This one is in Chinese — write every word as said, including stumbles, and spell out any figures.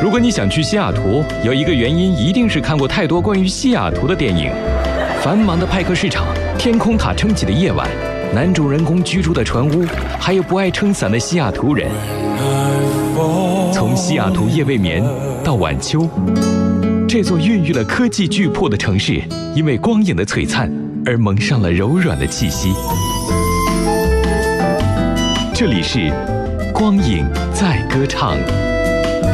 如果你想去西雅图，有一个原因一定是看过太多关于西雅图的电影。繁忙的派克市场，天空塔撑起的夜晚，男主人公居住的船屋，还有不爱撑伞的西雅图人。从西雅图夜未眠到晚秋，这座孕育了科技巨擘的城市，因为光影的璀璨而蒙上了柔软的气息。这里是光影在歌唱。